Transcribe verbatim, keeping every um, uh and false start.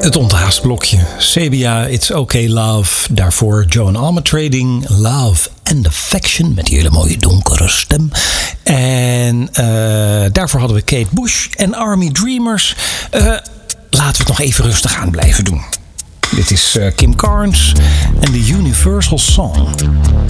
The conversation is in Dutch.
Het onthaastblokje. C B A, It's Okay Love. Daarvoor Joan Armatrading, Love and Affection. Met die hele mooie donkere stem. En uh, daarvoor hadden we Kate Bush en Army Dreamers. Uh, laten we het nog even rustig aan blijven doen. Dit is uh, Kim Carnes en de Universal Song.